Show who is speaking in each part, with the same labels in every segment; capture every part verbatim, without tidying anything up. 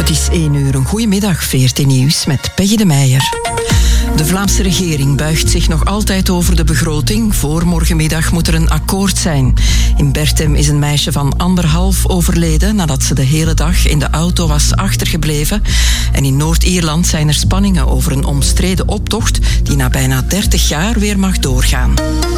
Speaker 1: Het is één uur. Een goedemiddag, V R T Nieuws met Peggy de Meijer. De Vlaamse regering buigt zich nog altijd over de begroting. Voor morgenmiddag moet er een akkoord zijn. In Berchem is een meisje van anderhalf overleden nadat ze de hele dag in de auto was achtergebleven. En in Noord-Ierland zijn er spanningen over een omstreden optocht die na bijna dertig jaar weer mag doorgaan.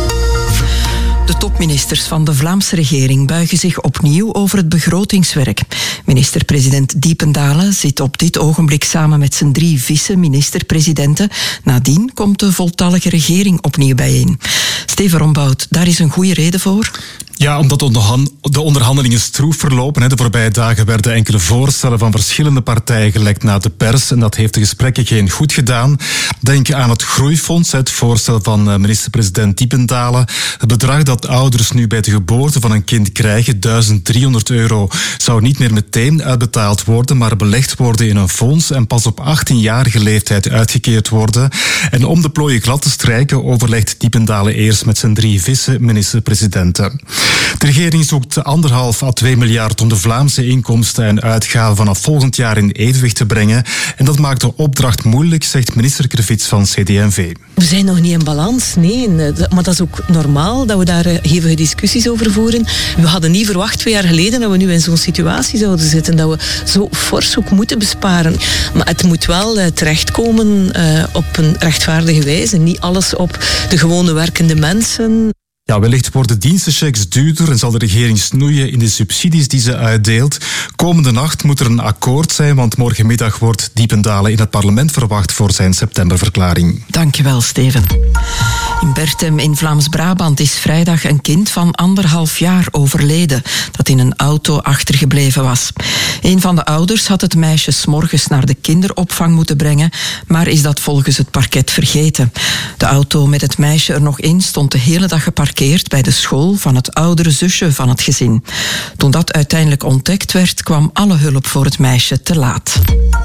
Speaker 1: De topministers van de Vlaamse regering buigen zich opnieuw over het begrotingswerk. Minister-president Diependalen zit op dit ogenblik samen met zijn drie vice-minister-presidenten. Nadien komt de voltallige regering opnieuw bijeen. Steven Rombout, daar is een goede reden voor.
Speaker 2: Ja, omdat de onderhandelingen stroef verlopen. De voorbije dagen werden enkele voorstellen van verschillende partijen gelekt naar de pers. En dat heeft de gesprekken geen goed gedaan. Denk aan het Groeifonds, het voorstel van minister-president Diependalen. Het bedrag dat ouders nu bij de geboorte van een kind krijgen, duizend driehonderd euro, zou niet meer meteen uitbetaald worden, maar belegd worden in een fonds en pas op achttienjarige leeftijd uitgekeerd worden. En om de plooien glad te strijken overlegt Diependalen eerst met zijn drie vice-minister-presidenten. De regering zoekt anderhalf à twee miljard om de Vlaamse inkomsten en uitgaven vanaf volgend jaar in evenwicht te brengen. En dat maakt de opdracht moeilijk, zegt minister Krevits van C D en V.
Speaker 3: We zijn nog niet in balans, nee. Maar dat is ook normaal dat we daar hevige discussies over voeren. We hadden niet verwacht twee jaar geleden dat we nu in zo'n situatie zouden zitten. Dat we zo fors ook moeten besparen. Maar het moet wel uh, terechtkomen uh, op een rechtvaardige wijze. Niet alles op de gewone werkende mensen.
Speaker 2: Ja, wellicht worden dienstenchecks duurder en zal de regering snoeien in de subsidies die ze uitdeelt. Komende nacht moet er een akkoord zijn, want morgenmiddag wordt Diependalen in het parlement verwacht voor zijn septemberverklaring.
Speaker 1: Dankjewel, Steven. In Berchem in Vlaams-Brabant is vrijdag een kind van anderhalf jaar overleden dat in een auto achtergebleven was. Een van de ouders had het meisje 's morgens naar de kinderopvang moeten brengen, maar is dat volgens het parket vergeten. De auto met het meisje er nog in stond de hele dag geparkeerd bij de school van het oudere zusje van het gezin. Toen dat uiteindelijk ontdekt werd, kwam alle hulp voor het meisje te laat.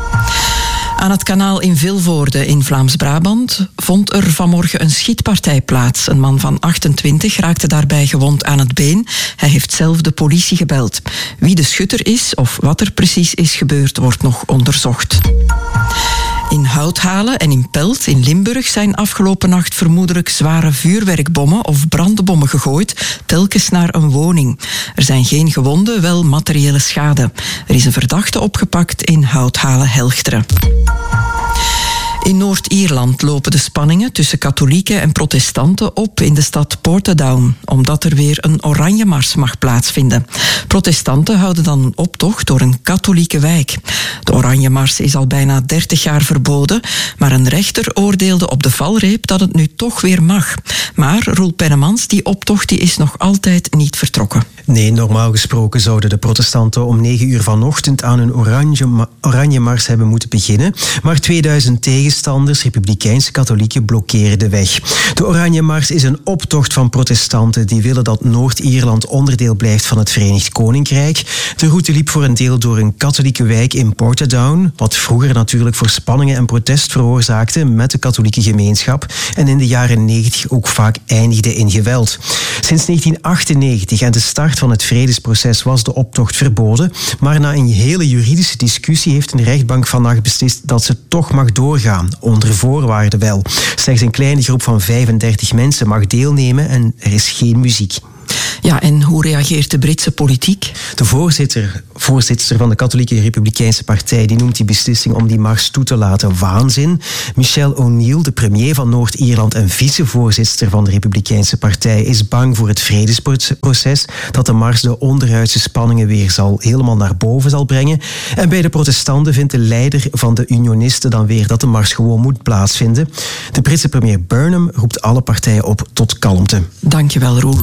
Speaker 1: Aan het kanaal in Vilvoorde in Vlaams-Brabant vond er vanmorgen een schietpartij plaats. Een man van achtentwintig raakte daarbij gewond aan het been. Hij heeft zelf de politie gebeld. Wie de schutter is of wat er precies is gebeurd, wordt nog onderzocht. In Houthalen en in Pelt in Limburg zijn afgelopen nacht vermoedelijk zware vuurwerkbommen of brandbommen gegooid, telkens naar een woning. Er zijn geen gewonden, wel materiële schade. Er is een verdachte opgepakt in Houthalen-Helchteren. In Noord-Ierland lopen de spanningen tussen katholieken en protestanten op in de stad Portadown, omdat er weer een oranje mars mag plaatsvinden. Protestanten houden dan een optocht door een katholieke wijk. De oranje mars is al bijna dertig jaar verboden, maar een rechter oordeelde op de valreep dat het nu toch weer mag. Maar Roel Pennemans, die optocht die is nog altijd niet vertrokken.
Speaker 4: Nee, normaal gesproken zouden de protestanten om negen uur vanochtend aan een oranje, oranje mars hebben moeten beginnen, maar tweeduizend tegenstanders, republikeinse katholieken, blokkeren de weg. De oranje mars is een optocht van protestanten die willen dat Noord-Ierland onderdeel blijft van het Verenigd Koninkrijk. De route liep voor een deel door een katholieke wijk in Portadown, wat vroeger natuurlijk voor spanningen en protest veroorzaakte met de katholieke gemeenschap en in de jaren negentig ook vaak eindigde in geweld. Sinds negentien achtennegentig en de start van het vredesproces was de optocht verboden, maar na een hele juridische discussie heeft een rechtbank vandaag beslist dat ze toch mag doorgaan, onder voorwaarden wel. Slechts een kleine groep van vijfendertig mensen mag deelnemen en er is geen muziek.
Speaker 1: Ja, en hoe reageert de Britse politiek?
Speaker 4: De voorzitter, voorzitter van de Katholieke Republikeinse Partij die noemt die beslissing om die mars toe te laten waanzin. Michelle O'Neill, de premier van Noord-Ierland en vicevoorzitter van de Republikeinse Partij, is bang voor het vredesproces, dat de mars de onderhuidse spanningen weer zal helemaal naar boven zal brengen. En bij de protestanten vindt de leider van de unionisten dan weer dat de mars gewoon moet plaatsvinden. De Britse premier Burnham roept alle partijen op tot kalmte.
Speaker 1: Dankjewel, Roel.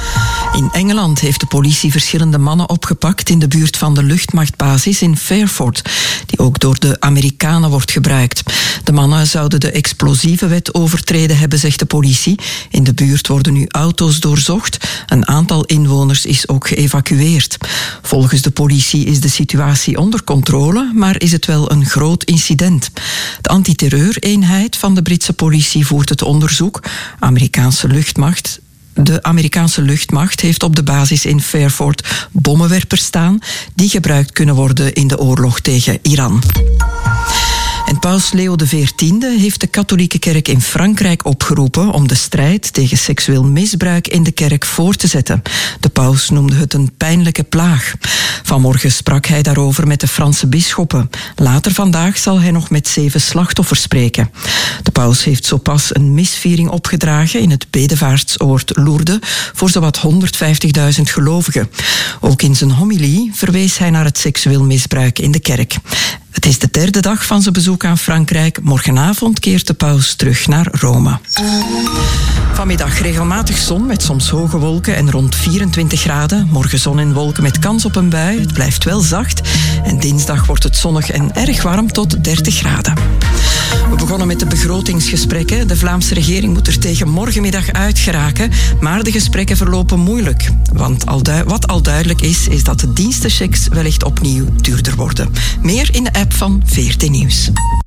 Speaker 1: In Engeland heeft de politie verschillende mannen opgepakt in de buurt van de luchtmachtbasis in Fairford, die ook door de Amerikanen wordt gebruikt. De mannen zouden de explosievenwet overtreden hebben, zegt de politie. In de buurt worden nu auto's doorzocht. Een aantal inwoners is ook geëvacueerd. Volgens de politie is de situatie onder controle, maar is het wel een groot incident. De antiterreureenheid van de Britse politie voert het onderzoek. Amerikaanse luchtmacht De Amerikaanse luchtmacht heeft op de basis in Fairford bommenwerpers staan die gebruikt kunnen worden in de oorlog tegen Iran. En paus Leo de veertiende heeft de katholieke kerk in Frankrijk opgeroepen om de strijd tegen seksueel misbruik in de kerk voor te zetten. De paus noemde het een pijnlijke plaag. Vanmorgen sprak hij daarover met de Franse bisschoppen. Later vandaag zal hij nog met zeven slachtoffers spreken. De paus heeft zo pas een misviering opgedragen in het bedevaartsoord Lourdes voor zowat honderdvijftigduizend gelovigen. Ook in zijn homilie verwees hij naar het seksueel misbruik in de kerk. Het is de derde dag van zijn bezoek aan Frankrijk. Morgenavond keert de paus terug naar Rome. Vanmiddag regelmatig zon met soms hoge wolken en rond vierentwintig graden. Morgen zon en wolken met kans op een bui. Het blijft wel zacht. En dinsdag wordt het zonnig en erg warm tot dertig graden. We begonnen met de begrotingsgesprekken. De Vlaamse regering moet er tegen morgenmiddag uit geraken. Maar de gesprekken verlopen moeilijk. Want al du- wat al duidelijk is, is dat de dienstenchecks wellicht opnieuw duurder worden. Meer in de app van V R T Nieuws.